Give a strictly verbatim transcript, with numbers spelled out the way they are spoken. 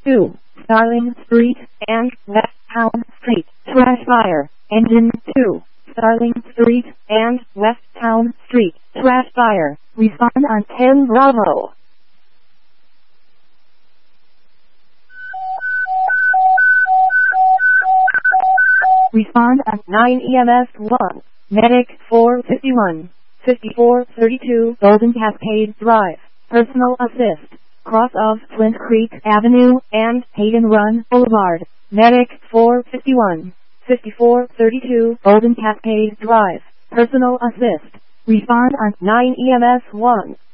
two, Starling Street and West Town Street, trash fire. Engine two, Starling Street and West Town Street, trash fire. Respond on ten Bravo. Respond on nine E M S one, Medic four fifty-one, fifty-four thirty-two Golden Cascade Drive, Personal Assist, cross of Flint Creek Avenue and Hayden Run Boulevard, Medic four fifty-one, fifty-four thirty-two Golden Cascade Drive, Personal Assist. Respond on nine E M S one.